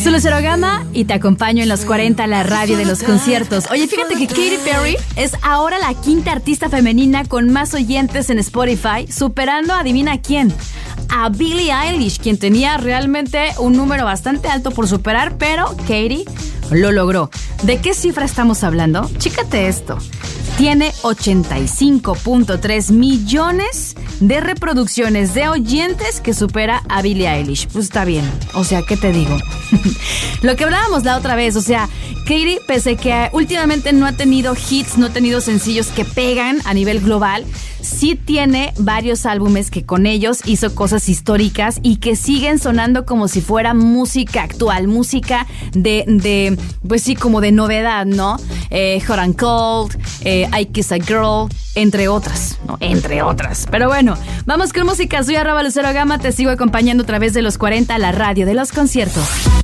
Soy Lucero Gama y te acompaño en los 40, la radio de los conciertos. Oye, fíjate que Katy Perry es ahora la quinta artista femenina con más oyentes en Spotify, superando, adivina quién, a Billie Eilish, quien tenía realmente un número bastante alto por superar, pero Katy lo logró. ¿De qué cifra estamos hablando? Chécate esto. Tiene 85.3 millones de reproducciones de oyentes, que supera a Billie Eilish. Pues está bien. O sea, ¿qué te digo? Lo que hablábamos la otra vez, o sea, Katy, pese que últimamente no ha tenido hits, no ha tenido sencillos que pegan a nivel global, sí tiene varios álbumes que con ellos hizo cosas históricas y que siguen sonando como si fuera música actual, música de pues sí, como de novedad, ¿no? Hot and Cold, I Kiss a Girl, entre otras, ¿no? Entre otras. Pero bueno, vamos con música. Soy @Lucero Gama, te sigo acompañando a través de los 40, la radio de los conciertos.